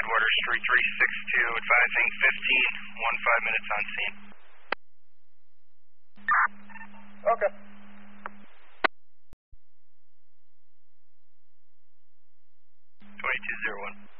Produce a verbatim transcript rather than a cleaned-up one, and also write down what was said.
Edgewater Street three six two, advising fifteen, one five minutes on scene. Okay. twenty-two zero one.